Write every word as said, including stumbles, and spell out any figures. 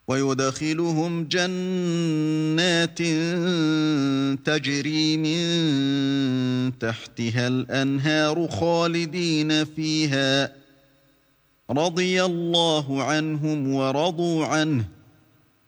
ويدخلهم جنات تجري من تحتها الأنهار خالدين فيها رضي الله عنهم ورضوا عنه